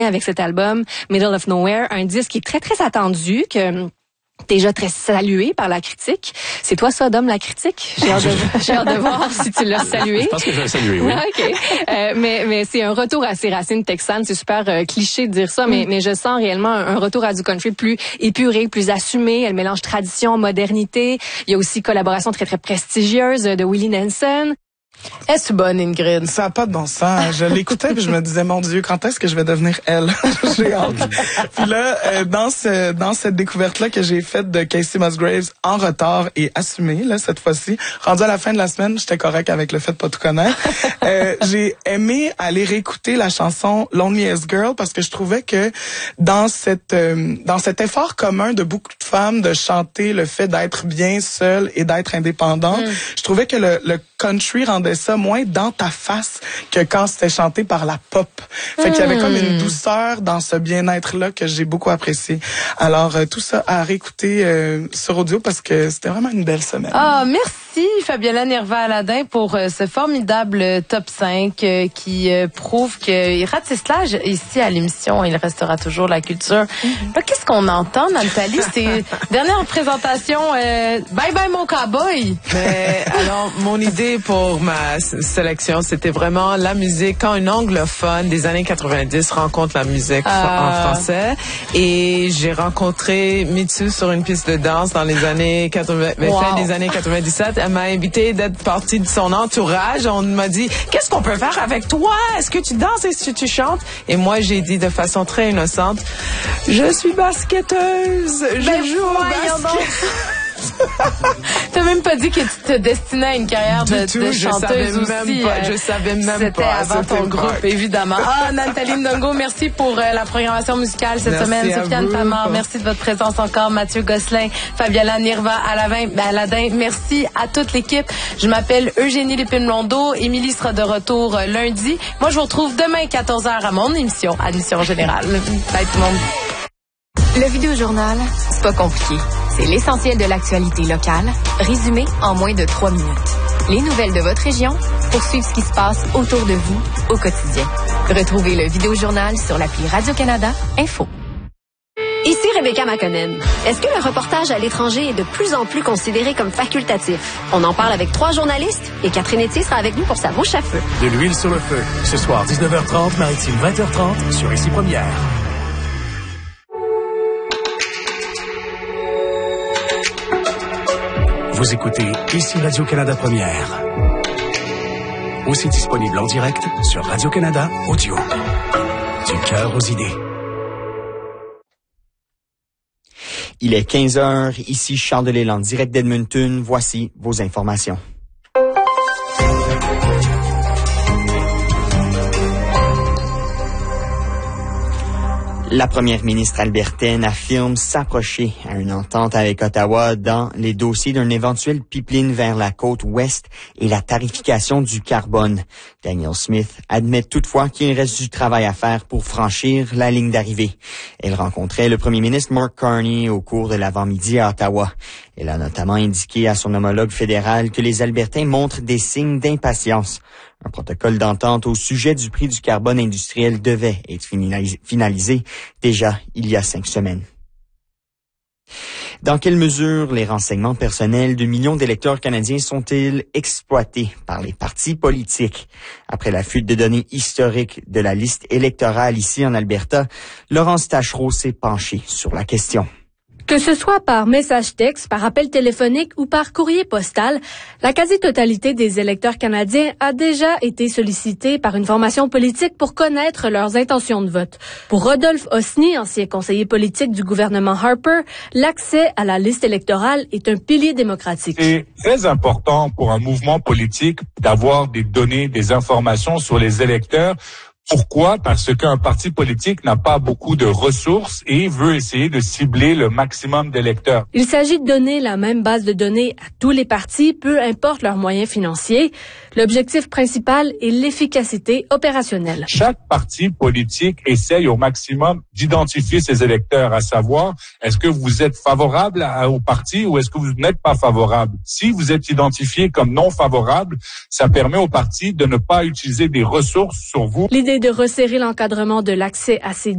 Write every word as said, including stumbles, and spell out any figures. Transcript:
avec cet album Middle of Nowhere, un disque qui est très très attendu, que déjà très salué par la critique. C'est toi ça, Dom, la critique? J'ai hâte de, j'ai hâte de voir si tu l'as salué. Je pense que je l'ai salué, oui. OK. Euh, mais mais c'est un retour à ses racines texanes. C'est super euh, cliché de dire ça, mais, mm. mais je sens réellement un, un retour à du country plus épuré, plus assumé. Elle mélange tradition, modernité. Il y a aussi collaboration très très prestigieuse de Willie Nelson. Est-ce bonne, Ingrid? Ça n'a pas de bon sens. Je l'écoutais et je me disais, mon Dieu, quand est-ce que je vais devenir elle? J'ai hâte. Puis là, euh, dans ce, dans cette découverte-là que j'ai faite de Casey Musgraves en retard et assumée, là, cette fois-ci, rendu à la fin de la semaine, j'étais correct avec le fait de pas tout connaître. Euh, j'ai aimé aller réécouter la chanson Loneliest Girl parce que je trouvais que dans cette, euh, dans cet effort commun de beaucoup de femmes de chanter le fait d'être bien seule et d'être indépendante, mm. je trouvais que le, le country rendait ça moins dans ta face que quand c'était chanté par la pop. Fait mmh. qu'il y avait comme une douceur dans ce bien-être-là que j'ai beaucoup apprécié. Alors, euh, tout ça à réécouter euh, sur audio parce que c'était vraiment une belle semaine. Ah, merci Fabiola Nerva-Aladin pour euh, ce formidable top cinq euh, qui euh, prouve qu'il ratissage ici à l'émission, il restera toujours la culture. Mmh. Là, qu'est-ce qu'on entend, Nathalie? C'est dernière présentation, euh, bye bye mon cowboy! Mais, alors, mon idée pour ma sélection, c'était vraiment la musique quand un anglophone des années quatre-vingt-dix rencontre la musique ah. en français. Et j'ai rencontré Mitsu sur une piste de danse dans les années quatre-vingts, wow. fin des années quatre-vingt-dix-sept. Elle m'a invité d'être partie de son entourage. On m'a dit, qu'est-ce qu'on peut faire avec toi? Est-ce que tu danses? Est-ce que tu chantes? Et moi, j'ai dit de façon très innocente, je suis basketteuse. Je ben joue au basket. T'as même pas dit que tu te destinais à une carrière de, tout, de chanteuse aussi. Pas, je savais même C'était pas. avant ton groupe, pas. Évidemment. Ah, Nathalie Ndongo, merci pour euh, la programmation musicale cette merci semaine. Sofiane Pamard, merci de votre présence encore. Mathieu Gosselin, Fabiola Nerva-Aladin, merci à toute l'équipe. Je m'appelle Eugénie Lépine-Blondeau. Émilie sera de retour euh, lundi. Moi, je vous retrouve demain quatorze heures à mon émission Admission Générale. Bye tout le monde. Le Vidéojournal, c'est pas compliqué. C'est l'essentiel de l'actualité locale, résumé en moins de trois minutes. Les nouvelles de votre région pour suivre ce qui se passe autour de vous au quotidien. Retrouvez le Vidéojournal sur l'appli Radio-Canada Info. Ici Rebecca McConnell. Est-ce que le reportage à l'étranger est de plus en plus considéré comme facultatif? On en parle avec trois journalistes et Catherine Etier sera avec nous pour sa bouche à feu. De l'huile sur le feu. Ce soir, dix-neuf heures trente, Maritime vingt heures trente sur Ici Première. Vous écoutez Ici Radio-Canada Première. Aussi disponible en direct sur Radio-Canada Audio. Du cœur aux idées. Il est quinze heures, ici Charles Delisle en direct d'Edmonton. Voici vos informations. La première ministre albertaine affirme s'approcher à une entente avec Ottawa dans les dossiers d'un éventuel pipeline vers la côte ouest et la tarification du carbone. Danielle Smith admet toutefois qu'il reste du travail à faire pour franchir la ligne d'arrivée. Elle rencontrait le premier ministre Mark Carney au cours de l'avant-midi à Ottawa. Elle a notamment indiqué à son homologue fédéral que les Albertains montrent des signes d'impatience. Un protocole d'entente au sujet du prix du carbone industriel devait être finalisé déjà il y a cinq semaines. Dans quelle mesure les renseignements personnels de millions d'électeurs canadiens sont-ils exploités par les partis politiques? Après la fuite de données historiques de la liste électorale ici en Alberta, Laurence Tachereau s'est penchée sur la question. Que ce soit par message texte, par appel téléphonique ou par courrier postal, la quasi-totalité des électeurs canadiens a déjà été sollicitée par une formation politique pour connaître leurs intentions de vote. Pour Rodolphe Osny, ancien conseiller politique du gouvernement Harper, l'accès à la liste électorale est un pilier démocratique. C'est très important pour un mouvement politique d'avoir des données, des informations sur les électeurs. Pourquoi? Parce qu'un parti politique n'a pas beaucoup de ressources et veut essayer de cibler le maximum d'électeurs. Il s'agit de donner la même base de données à tous les partis, peu importe leurs moyens financiers. L'objectif principal est l'efficacité opérationnelle. Chaque parti politique essaye au maximum d'identifier ses électeurs, à savoir, est-ce que vous êtes favorable à, au parti ou est-ce que vous n'êtes pas favorable? Si vous êtes identifié comme non favorable, ça permet au parti de ne pas utiliser des ressources sur vous. L'idée de resserrer l'encadrement de l'accès à ces